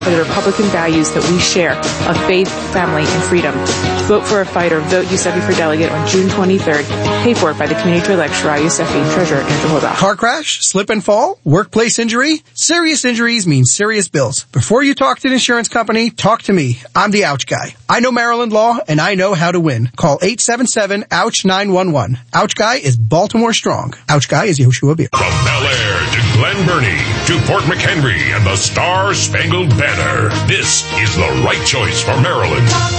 for the Republican values that we share of faith, family, and freedom. Vote for a fighter. Vote Youssefi for delegate on June 23rd. Paid for by the Community to Elect Shariah Youssefi, Treasurer Andrew Hodash. Car crash, slip and fall, workplace injury. Serious injuries mean serious bills. Before you talk to an insurance company, talk to me. I'm the Ouch Guy. I know Maryland law, and I know how to win. Call 877-OUCH-911. Ouch Guy is Baltimore strong. Ouch Guy is Yoshua Beer. From Bel Air to Glen Burnie to Fort McHenry and the Star Spangled Banner, this is the right choice for Maryland.